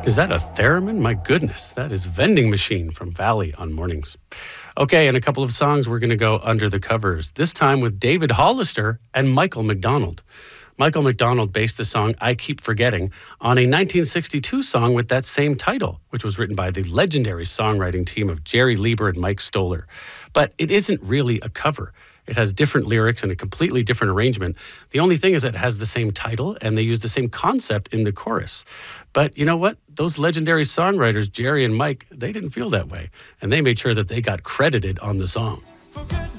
Is that a theremin? My goodness, that is Vending Machine from Valley on Mornings. Okay, in a couple of songs, we're going to go under the covers, this time with David Hollister and Michael McDonald. Michael McDonald based the song I Keep Forgetting on a 1962 song with that same title, which was written by the legendary songwriting team of Jerry Lieber and Mike Stoller. But it isn't really a cover. It has different lyrics and a completely different arrangement. The only thing is that it has the same title and they use the same concept in the chorus. But you know what? Those legendary songwriters, Jerry and Mike, they didn't feel that way. And they made sure that they got credited on the song.